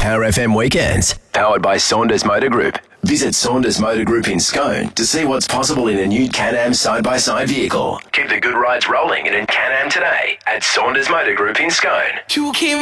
Power FM Weekends, powered by Saunders Motor Group. Visit Saunders Motor Group in Scone to see what's possible in a new Can-Am side-by-side vehicle. Keep the good rides rolling in a Can-Am today at Saunders Motor Group in Scone. You keep